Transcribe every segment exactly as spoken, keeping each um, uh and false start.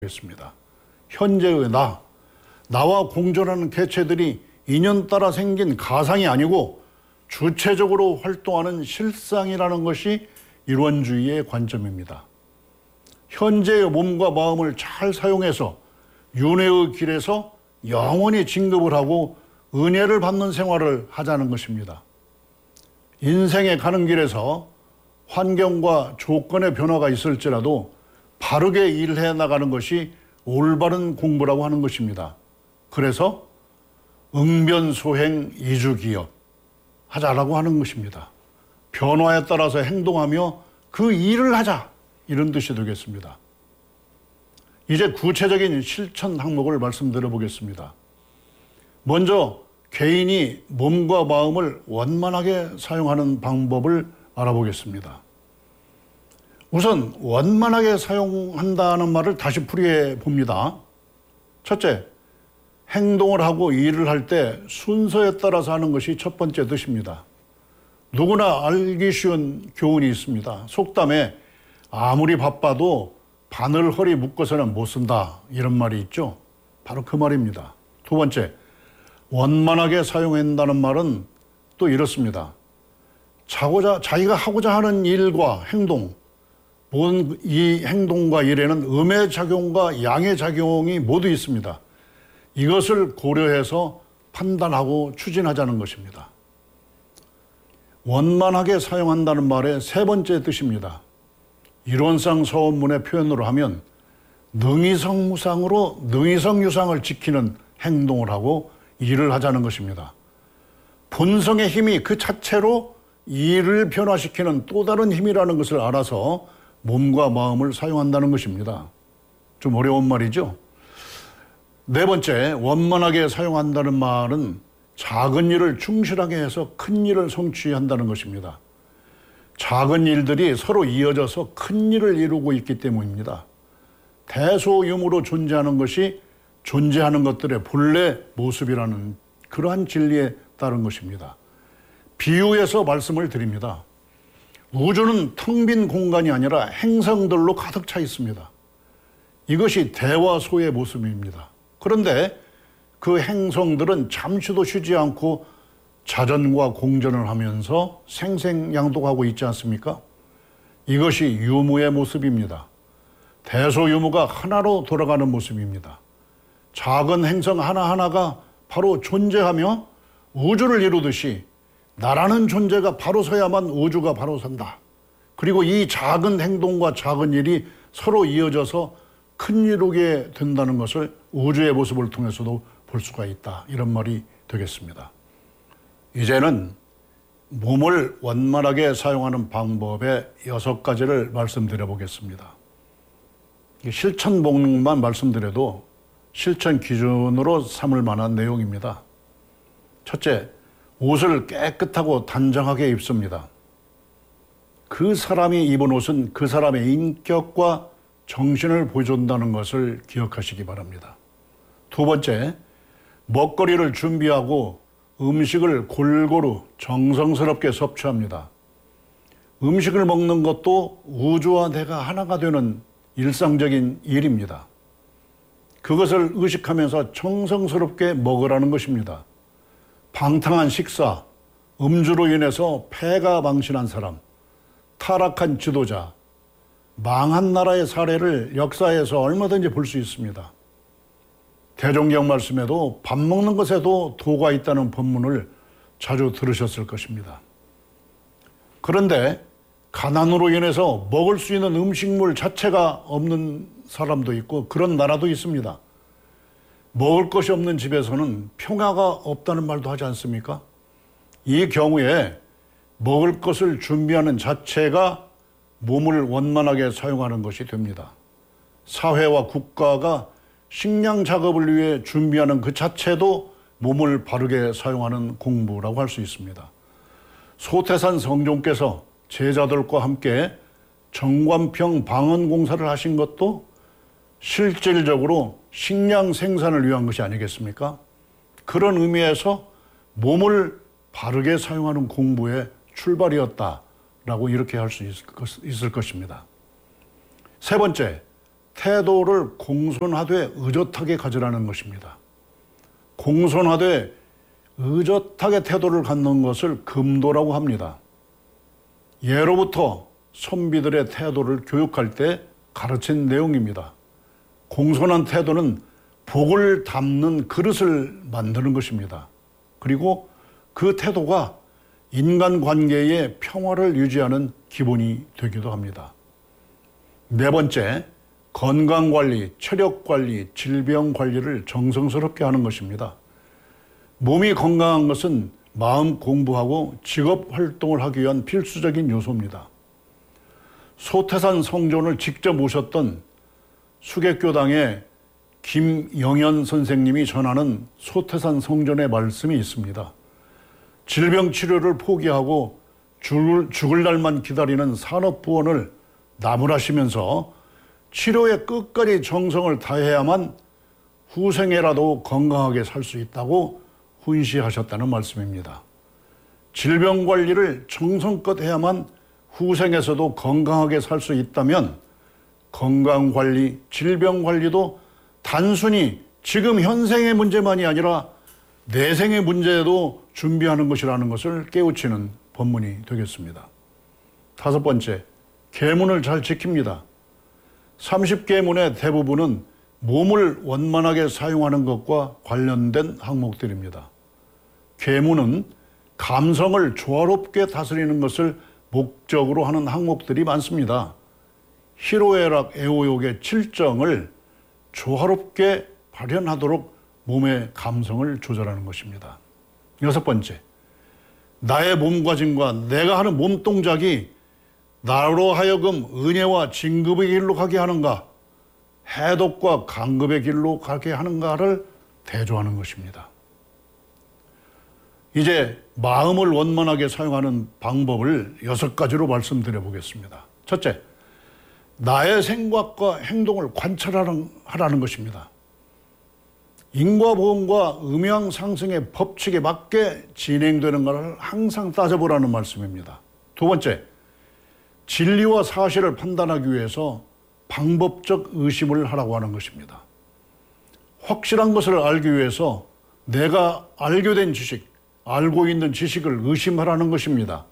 겠습니다. 현재의 나, 나와 공존하는 개체들이 인연 따라 생긴 가상이 아니고 주체적으로 활동하는 실상이라는 것이 일원주의의 관점입니다. 현재의 몸과 마음을 잘 사용해서 윤회의 길에서 영원히 진급을 하고 은혜를 받는 생활을 하자는 것입니다. 인생에 가는 길에서 환경과 조건의 변화가 있을지라도 바르게 일해 나가는 것이 올바른 공부라고 하는 것입니다. 그래서 응변소행 이주기업 하자라고 하는 것입니다. 변화에 따라서 행동하며 그 일을 하자, 이런 뜻이 되겠습니다. 이제 구체적인 실천 항목을 말씀드려 보겠습니다. 먼저 개인이 몸과 마음을 원만하게 사용하는 방법을 알아보겠습니다. 우선 원만하게 사용한다는 말을 다시 풀이해 봅니다. 첫째, 행동을 하고 일을 할 때 순서에 따라서 하는 것이 첫 번째 뜻입니다. 누구나 알기 쉬운 교훈이 있습니다. 속담에 아무리 바빠도 바늘 허리 묶어서는 못 쓴다, 이런 말이 있죠. 바로 그 말입니다. 두 번째, 원만하게 사용한다는 말은 또 이렇습니다. 자고자, 자기가 하고자 하는 일과 행동, 모든 이 행동과 일에는 음의 작용과 양의 작용이 모두 있습니다. 이것을 고려해서 판단하고 추진하자는 것입니다. 원만하게 사용한다는 말의 세 번째 뜻입니다. 이론상 서원문의 표현으로 하면 능이성무상으로 능이성유상을 지키는 행동을 하고 일을 하자는 것입니다. 본성의 힘이 그 자체로 일을 변화시키는 또 다른 힘이라는 것을 알아서 몸과 마음을 사용한다는 것입니다. 좀 어려운 말이죠. 네 번째, 원만하게 사용한다는 말은 작은 일을 충실하게 해서 큰 일을 성취한다는 것입니다. 작은 일들이 서로 이어져서 큰 일을 이루고 있기 때문입니다. 대소유무로 존재하는 것이 존재하는 것들의 본래 모습이라는 그러한 진리에 따른 것입니다. 비유해서 말씀을 드립니다. 우주는 텅 빈 공간이 아니라 행성들로 가득 차 있습니다. 이것이 대화소의 모습입니다. 그런데 그 행성들은 잠시도 쉬지 않고 자전과 공전을 하면서 생생양독하고 있지 않습니까? 이것이 유무의 모습입니다. 대소유무가 하나로 돌아가는 모습입니다. 작은 행성 하나하나가 바로 존재하며 우주를 이루듯이 나라는 존재가 바로 서야만 우주가 바로 선다. 그리고 이 작은 행동과 작은 일이 서로 이어져서 큰 이루게 된다는 것을 우주의 모습을 통해서도 볼 수가 있다. 이런 말이 되겠습니다. 이제는 몸을 원만하게 사용하는 방법의 여섯 가지를 말씀드려 보겠습니다. 실천 목록만 말씀드려도 실천 기준으로 삼을 만한 내용입니다. 첫째, 옷을 깨끗하고 단정하게 입습니다. 그 사람이 입은 옷은 그 사람의 인격과 정신을 보여준다는 것을 기억하시기 바랍니다. 두 번째, 먹거리를 준비하고 음식을 골고루 정성스럽게 섭취합니다. 음식을 먹는 것도 우주와 내가 하나가 되는 일상적인 일입니다. 그것을 의식하면서 정성스럽게 먹으라는 것입니다. 방탕한 식사, 음주로 인해서 폐가 망신한 사람, 타락한 지도자, 망한 나라의 사례를 역사에서 얼마든지 볼 수 있습니다. 대종경 말씀에도 밥 먹는 것에도 도가 있다는 본문을 자주 들으셨을 것입니다. 그런데 가난으로 인해서 먹을 수 있는 음식물 자체가 없는 사람도 있고 그런 나라도 있습니다. 먹을 것이 없는 집에서는 평화가 없다는 말도 하지 않습니까? 이 경우에 먹을 것을 준비하는 자체가 몸을 원만하게 사용하는 것이 됩니다. 사회와 국가가 식량 작업을 위해 준비하는 그 자체도 몸을 바르게 사용하는 공부라고 할 수 있습니다. 소태산 성종께서 제자들과 함께 정관평 방언 공사를 하신 것도 실질적으로 식량 생산을 위한 것이 아니겠습니까? 그런 의미에서 몸을 바르게 사용하는 공부의 출발이었다라고 이렇게 할 수 있을 것입니다. 세 번째, 태도를 공손하되 의젓하게 가지라는 것입니다. 공손하되 의젓하게 태도를 갖는 것을 금도라고 합니다. 예로부터 선비들의 태도를 교육할 때 가르친 내용입니다. 공손한 태도는 복을 담는 그릇을 만드는 것입니다. 그리고 그 태도가 인간관계의 평화를 유지하는 기본이 되기도 합니다. 네 번째, 건강관리, 체력관리, 질병관리를 정성스럽게 하는 것입니다. 몸이 건강한 것은 마음 공부하고 직업활동을 하기 위한 필수적인 요소입니다. 소태산 성존을 직접 모셨던 수계교당의 김영현 선생님이 전하는 소태산 성존의 말씀이 있습니다. 질병 치료를 포기하고 죽을, 죽을 날만 기다리는 산업부원을 나무라시면서 치료에 끝까지 정성을 다해야만 후생에라도 건강하게 살 수 있다고 훈시하셨다는 말씀입니다. 질병 관리를 정성껏 해야만 후생에서도 건강하게 살 수 있다면 건강관리, 질병관리도 단순히 지금 현생의 문제만이 아니라 내생의 문제에도 준비하는 것이라는 것을 깨우치는 본문이 되겠습니다. 다섯 번째, 계문을 잘 지킵니다. 삼십 계문의 대부분은 몸을 원만하게 사용하는 것과 관련된 항목들입니다. 계문은 감성을 조화롭게 다스리는 것을 목적으로 하는 항목들이 많습니다. 희로애락 애호욕의 칠정을 조화롭게 발현하도록 몸의 감성을 조절하는 것입니다. 여섯 번째, 나의 몸가짐과 내가 하는 몸동작이 나로 하여금 은혜와 진급의 길로 가게 하는가, 해독과 강급의 길로 가게 하는가를 대조하는 것입니다. 이제 마음을 원만하게 사용하는 방법을 여섯 가지로 말씀드려 보겠습니다. 첫째, 나의 생각과 행동을 관찰하라는 것입니다. 인과보험과 음양상승의 법칙에 맞게 진행되는 것을 항상 따져보라는 말씀입니다. 두 번째, 진리와 사실을 판단하기 위해서 방법적 의심을 하라고 하는 것입니다. 확실한 것을 알기 위해서 내가 알게 된 지식, 알고 있는 지식을 의심하라는 것입니다.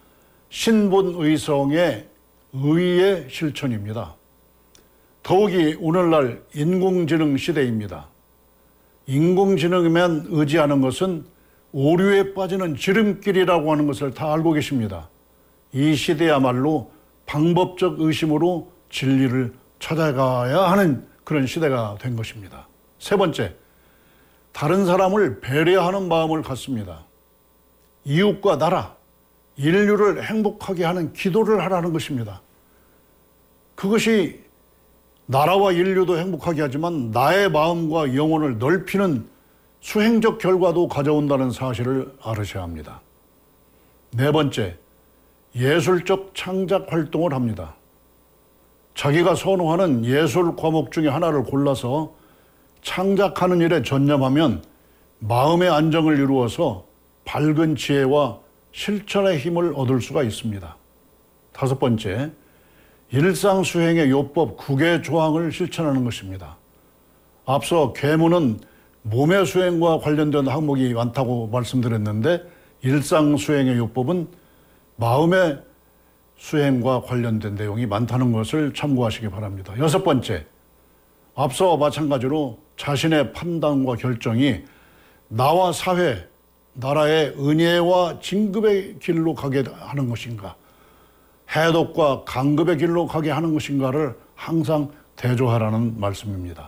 신본의성의 의의 실천입니다. 더욱이 오늘날 인공지능 시대입니다. 인공지능에만 의지하는 것은 오류에 빠지는 지름길이라고 하는 것을 다 알고 계십니다. 이 시대야말로 방법적 의심으로 진리를 찾아가야 하는 그런 시대가 된 것입니다. 세 번째, 다른 사람을 배려하는 마음을 갖습니다. 이웃과 나라, 인류를 행복하게 하는 기도를 하라는 것입니다. 그것이 나라와 인류도 행복하게 하지만 나의 마음과 영혼을 넓히는 수행적 결과도 가져온다는 사실을 알으셔야 합니다. 네 번째, 예술적 창작 활동을 합니다. 자기가 선호하는 예술 과목 중에 하나를 골라서 창작하는 일에 전념하면 마음의 안정을 이루어서 밝은 지혜와 실천의 힘을 얻을 수가 있습니다. 다섯 번째, 일상수행의 요법 구 개 조항을 실천하는 것입니다. 앞서 계문은 몸의 수행과 관련된 항목이 많다고 말씀드렸는데 일상수행의 요법은 마음의 수행과 관련된 내용이 많다는 것을 참고하시기 바랍니다. 여섯 번째, 앞서와 마찬가지로 자신의 판단과 결정이 나와 사회, 나라의 은혜와 진급의 길로 가게 하는 것인가, 해독과 강급의 길로 가게 하는 것인가를 항상 대조하라는 말씀입니다.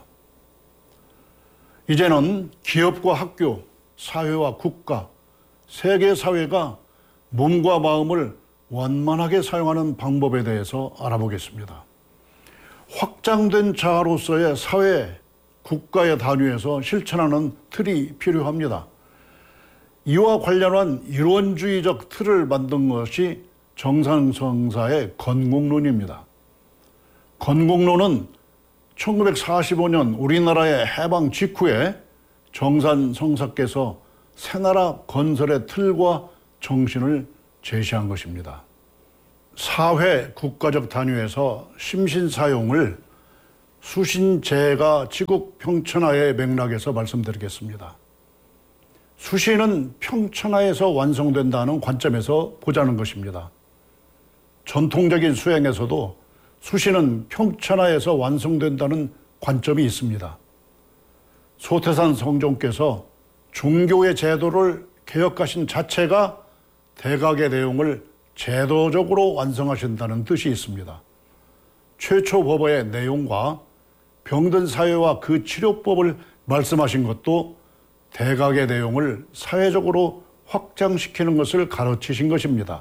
이제는 기업과 학교, 사회와 국가, 세계 사회가 몸과 마음을 원만하게 사용하는 방법에 대해서 알아보겠습니다. 확장된 자아로서의 사회, 국가의 단위에서 실천하는 틀이 필요합니다. 이와 관련한 이론주의적 틀을 만든 것이 정산성사의 건국론입니다. 건국론은 천구백사십오 년 우리나라의 해방 직후에 정산성사께서 새나라 건설의 틀과 정신을 제시한 것입니다. 사회, 국가적 단위에서 심신사용을 수신제가 지국 평천하의 맥락에서 말씀드리겠습니다. 수신은 평천하에서 완성된다는 관점에서 보자는 것입니다. 전통적인 수행에서도 수신은 평천하에서 완성된다는 관점이 있습니다. 소태산 성종께서 종교의 제도를 개혁하신 자체가 대각의 내용을 제도적으로 완성하신다는 뜻이 있습니다. 최초 법어의 내용과 병든 사회와 그 치료법을 말씀하신 것도 대각의 내용을 사회적으로 확장시키는 것을 가르치신 것입니다.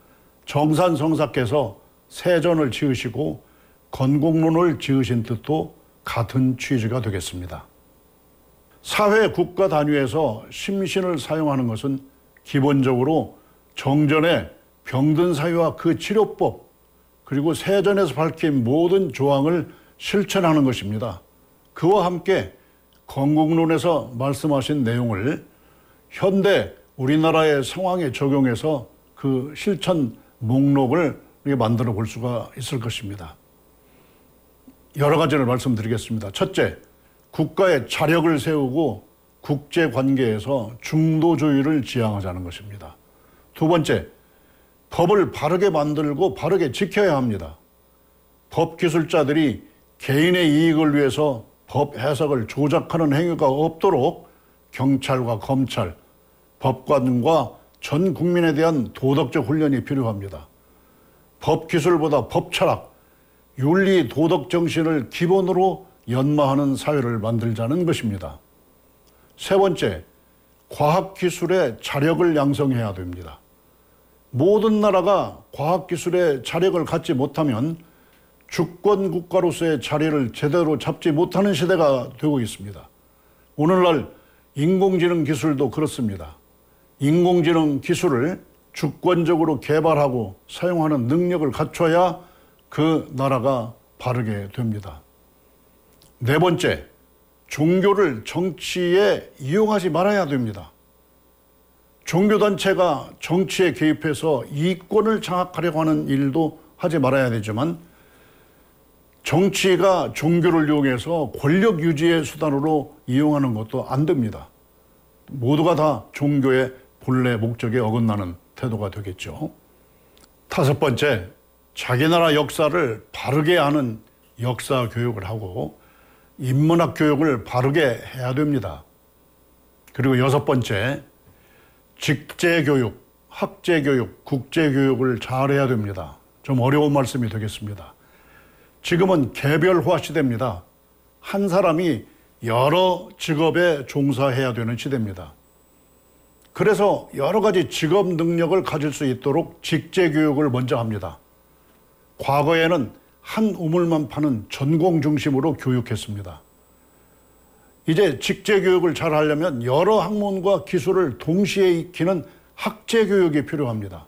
정산성사께서 세전을 지으시고 건국론을 지으신 뜻도 같은 취지가 되겠습니다. 사회 국가 단위에서 심신을 사용하는 것은 기본적으로 정전의 병든 사회와 그 치료법, 그리고 세전에서 밝힌 모든 조항을 실천하는 것입니다. 그와 함께 건국론에서 말씀하신 내용을 현대 우리나라의 상황에 적용해서 그 실천 목록을 만들어 볼 수가 있을 것입니다. 여러 가지를 말씀드리겠습니다. 첫째, 국가의 자력을 세우고 국제관계에서 중도주의를 지향하자는 것입니다. 두 번째, 법을 바르게 만들고 바르게 지켜야 합니다. 법기술자들이 개인의 이익을 위해서 법 해석을 조작하는 행위가 없도록 경찰과 검찰, 법관과 전 국민에 대한 도덕적 훈련이 필요합니다. 법기술보다 법철학, 윤리 도덕 정신을 기본으로 연마하는 사회를 만들자는 것입니다. 세 번째, 과학기술의 자력을 양성해야 됩니다. 모든 나라가 과학기술의 자력을 갖지 못하면 주권 국가로서의 자리를 제대로 잡지 못하는 시대가 되고 있습니다. 오늘날 인공지능 기술도 그렇습니다. 인공지능 기술을 주권적으로 개발하고 사용하는 능력을 갖춰야 그 나라가 바르게 됩니다. 네 번째, 종교를 정치에 이용하지 말아야 됩니다. 종교단체가 정치에 개입해서 이권을 장악하려고 하는 일도 하지 말아야 되지만 정치가 종교를 이용해서 권력 유지의 수단으로 이용하는 것도 안 됩니다. 모두가 다 종교의 본래 목적에 어긋나는 태도가 되겠죠. 다섯 번째, 자기 나라 역사를 바르게 아는 역사 교육을 하고 인문학 교육을 바르게 해야 됩니다. 그리고 여섯 번째, 직제교육, 학제교육, 국제교육을 잘해야 됩니다. 좀 어려운 말씀이 되겠습니다. 지금은 개별화 시대입니다. 한 사람이 여러 직업에 종사해야 되는 시대입니다. 그래서 여러 가지 직업 능력을 가질 수 있도록 직제교육을 먼저 합니다. 과거에는 한 우물만 파는 전공 중심으로 교육했습니다. 이제 직제교육을 잘 하려면 여러 학문과 기술을 동시에 익히는 학제교육이 필요합니다.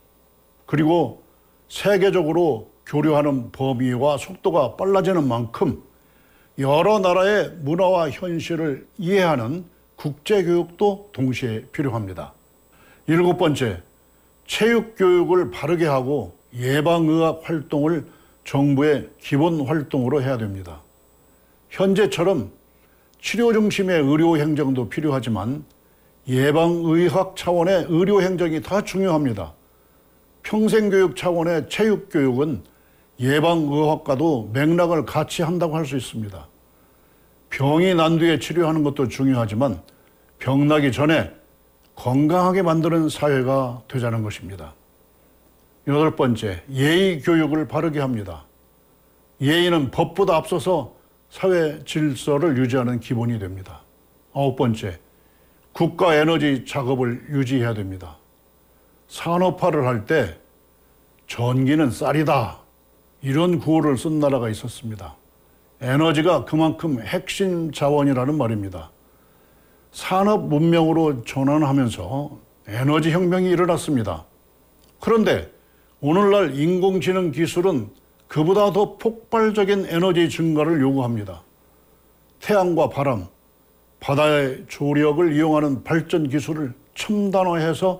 그리고 세계적으로 교류하는 범위와 속도가 빨라지는 만큼 여러 나라의 문화와 현실을 이해하는 국제교육도 동시에 필요합니다. 일곱 번째, 체육교육을 바르게 하고 예방의학 활동을 정부의 기본 활동으로 해야 됩니다. 현재처럼 치료 중심의 의료 행정도 필요하지만 예방의학 차원의 의료 행정이 더 중요합니다. 평생교육 차원의 체육교육은 예방의학과도 맥락을 같이 한다고 할 수 있습니다. 병이 난 뒤에 치료하는 것도 중요하지만 병 나기 전에 건강하게 만드는 사회가 되자는 것입니다. 여덟 번째, 예의 교육을 바르게 합니다. 예의는 법보다 앞서서 사회 질서를 유지하는 기본이 됩니다. 아홉 번째, 국가 에너지 작업을 유지해야 됩니다. 산업화를 할 때 전기는 쌀이다, 이런 구호를 쓴 나라가 있었습니다. 에너지가 그만큼 핵심 자원이라는 말입니다. 산업 문명으로 전환하면서 에너지 혁명이 일어났습니다. 그런데 오늘날 인공지능 기술은 그보다 더 폭발적인 에너지 증가를 요구합니다. 태양과 바람, 바다의 조력을 이용하는 발전 기술을 첨단화해서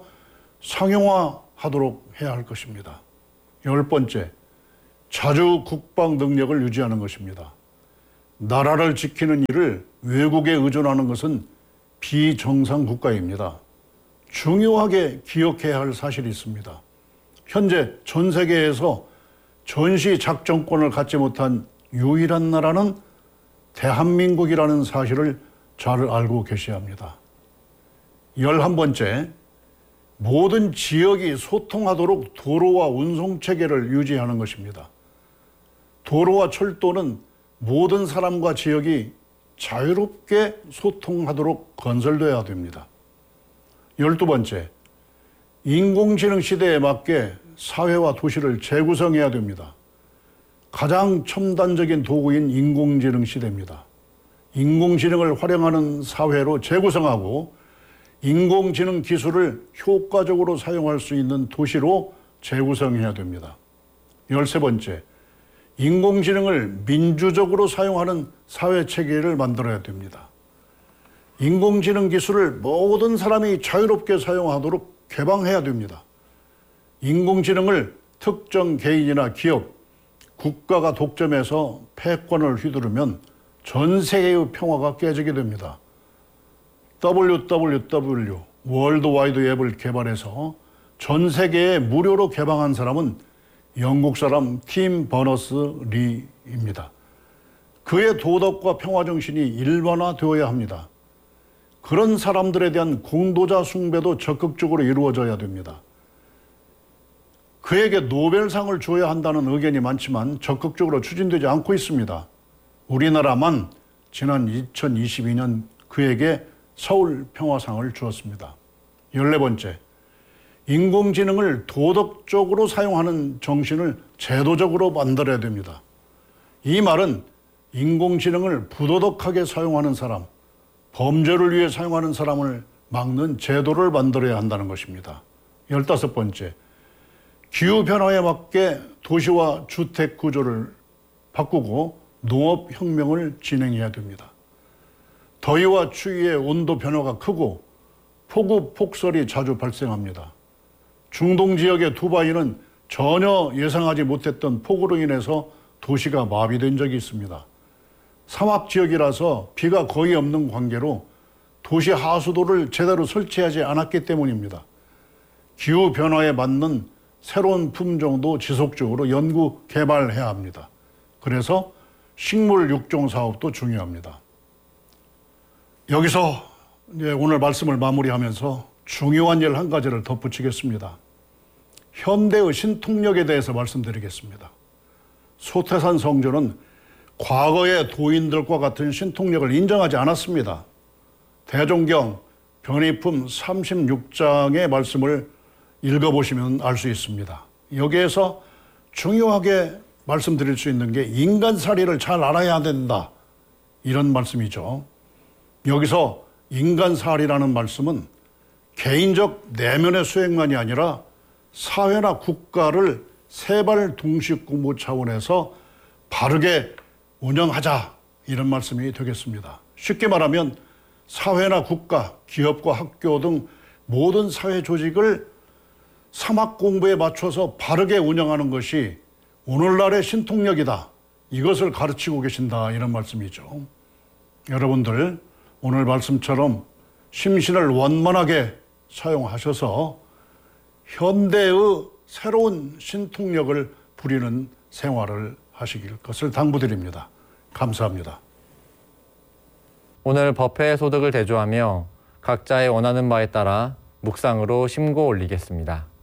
상용화하도록 해야 할 것입니다. 열 번째, 자주 국방 능력을 유지하는 것입니다. 나라를 지키는 일을 외국에 의존하는 것은 비정상 국가입니다. 중요하게 기억해야 할 사실이 있습니다. 현재 전 세계에서 전시 작전권을 갖지 못한 유일한 나라는 대한민국이라는 사실을 잘 알고 계셔야 합니다. 열한 번째, 모든 지역이 소통하도록 도로와 운송체계를 유지하는 것입니다. 도로와 철도는 모든 사람과 지역이 자유롭게 소통하도록 건설되어야 됩니다. 열두 번째, 인공지능 시대에 맞게 사회와 도시를 재구성해야 됩니다. 가장 첨단적인 도구인 인공지능 시대입니다. 인공지능을 활용하는 사회로 재구성하고 인공지능 기술을 효과적으로 사용할 수 있는 도시로 재구성해야 됩니다. 열세 번째, 인공지능을 민주적으로 사용하는 사회체계를 만들어야 됩니다. 인공지능 기술을 모든 사람이 자유롭게 사용하도록 개방해야 됩니다. 인공지능을 특정 개인이나 기업, 국가가 독점해서 패권을 휘두르면 전 세계의 평화가 깨지게 됩니다. 더블유 더블유 더블유, 월드와이드 웹을 개발해서 전 세계에 무료로 개방한 사람은 영국 사람 팀 버너스-리입니다. 그의 도덕과 평화 정신이 일반화되어야 합니다. 그런 사람들에 대한 공도자 숭배도 적극적으로 이루어져야 됩니다. 그에게 노벨상을 줘야 한다는 의견이 많지만 적극적으로 추진되지 않고 있습니다. 우리나라만 지난 이천이십이 년 그에게 서울 평화상을 주었습니다. 열네 번째, 인공지능을 도덕적으로 사용하는 정신을 제도적으로 만들어야 됩니다. 이 말은 인공지능을 부도덕하게 사용하는 사람, 범죄를 위해 사용하는 사람을 막는 제도를 만들어야 한다는 것입니다. 열다섯 번째, 기후변화에 맞게 도시와 주택 구조를 바꾸고 농업혁명을 진행해야 됩니다. 더위와 추위의 온도 변화가 크고 폭우, 폭설이 자주 발생합니다. 중동 지역의 두바이는 전혀 예상하지 못했던 폭우로 인해서 도시가 마비된 적이 있습니다. 사막 지역이라서 비가 거의 없는 관계로 도시 하수도를 제대로 설치하지 않았기 때문입니다. 기후변화에 맞는 새로운 품종도 지속적으로 연구, 개발해야 합니다. 그래서 식물 육종 사업도 중요합니다. 여기서 이제 오늘 말씀을 마무리하면서 중요한 일 한 가지를 덧붙이겠습니다. 현대의 신통력에 대해서 말씀드리겠습니다. 소태산 성조는 과거의 도인들과 같은 신통력을 인정하지 않았습니다. 대종경 변희품 삼십육 장의 말씀을 읽어보시면 알 수 있습니다. 여기에서 중요하게 말씀드릴 수 있는 게 인간살이를 잘 알아야 된다, 이런 말씀이죠. 여기서 인간살이라는 말씀은 개인적 내면의 수행만이 아니라 사회나 국가를 세발 동시군부 차원에서 바르게 운영하자, 이런 말씀이 되겠습니다. 쉽게 말하면 사회나 국가, 기업과 학교 등 모든 사회 조직을 사막 공부에 맞춰서 바르게 운영하는 것이 오늘날의 신통력이다, 이것을 가르치고 계신다, 이런 말씀이죠. 여러분들 오늘 말씀처럼 심신을 원만하게 사용하셔서 현대의 새로운 신통력을 부리는 생활을 하시길 것을 당부드립니다. 감사합니다. 오늘 법회의 소득을 대조하며 각자의 원하는 바에 따라 묵상으로 심고 올리겠습니다.